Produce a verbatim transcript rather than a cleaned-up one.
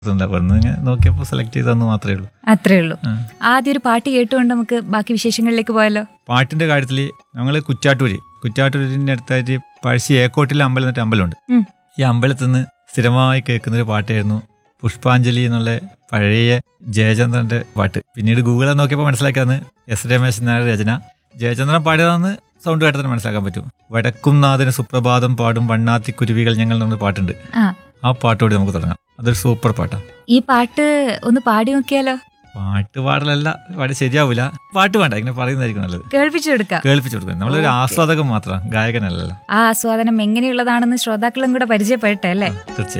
പെണ്ണ് നോക്കിയപ്പോൾ സെലക്ട് ചെയ്തെന്ന് മാത്രമേ ഉള്ളൂ. അത്രേ ഉള്ളൂ. ആദ്യം ഒരു പാട്ട് കേട്ടുകൊണ്ട് നമുക്ക് ബാക്കി വിശേഷങ്ങളിലേക്ക് പോയാലോ? പാട്ടിന്റെ കാര്യത്തിൽ ഞങ്ങൾ കുറ്റാട്ടൂര് കുറ്റാട്ടൂരിന്റെ അടുത്തായിട്ട് പഴശ്ശി ഏക്കോട്ടിലെ അമ്പലം എന്നിട്ട് അമ്പലമുണ്ട്. ഈ അമ്പലത്തിൽ നിന്ന് സ്ഥിരമായി കേൾക്കുന്നൊരു പാട്ടായിരുന്നു പുഷ്പാഞ്ജലി എന്നുള്ള പഴയ ജയചന്ദ്രന്റെ പാട്ട്. പിന്നീട് ഗൂഗിളിൽ നോക്കിയപ്പോൾ മനസ്സിലാക്കിയതാണ് എസ് രമേശൻ നായർ രചന. ജയചന്ദ്രൻ പാടിയതാന്ന് സൗണ്ട് കേട്ടാൽ തന്നെ മനസ്സിലാക്കാൻ പറ്റും. വടക്കും നാഥന് സുപ്രഭാതം പാടും വണ്ണാത്തി കുരുവികൾ ഞങ്ങൾ നമ്മൾ പാട്ടുണ്ട്. ആ പാട്ടോട് നമുക്ക് തുടങ്ങാം. അതൊരു സൂപ്പർ പാട്ടാണ്. ഈ പാട്ട് ഒന്ന് പാടി നോക്കിയാലോ? പാട്ട് പാടലല്ല, പാടി ശരിയാവൂല. പാട്ട് വേണ്ട, ഇങ്ങനെ പറയുന്നതായിരിക്കും നല്ലത്. കേൾപ്പിച്ചു കൊടുക്കാം. കേൾപ്പിച്ചു കൊടുക്കാം. നമ്മളൊരു ആസ്വാദകൻ മാത്രം, ഗായകനല്ലല്ലോ. ആ ആസ്വാദനം എങ്ങനെയുള്ളതാണെന്ന് ശ്രോതാക്കളും കൂടെ പരിചയപ്പെട്ടെ അല്ലേ? തീർച്ചയായും.